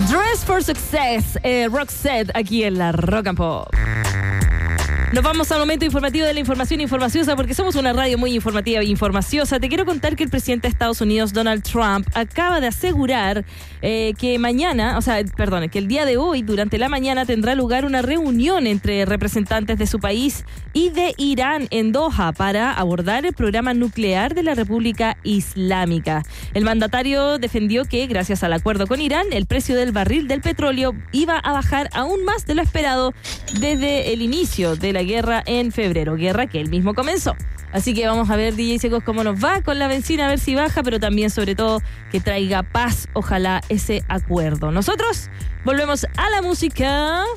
Dress for Success, Roxette, aquí en la Rock and Pop. Nos vamos al momento informativo de la información informaciosa, porque somos una radio muy informativa e informaciosa. Te quiero contar que el presidente de Estados Unidos, Donald Trump, acaba de asegurar que el día de hoy, durante la mañana, tendrá lugar una reunión entre representantes de su país y de Irán en Doha para abordar el programa nuclear de la República Islámica. El mandatario defendió que, gracias al acuerdo con Irán, el precio del barril del petróleo iba a bajar aún más de lo esperado desde el inicio de la guerra en febrero, guerra que él mismo comenzó. Así que vamos a ver, DJ Secos, cómo nos va con la benzina, a ver si baja, pero también, sobre todo, que traiga paz, ojalá, ese acuerdo. Nosotros volvemos a la música.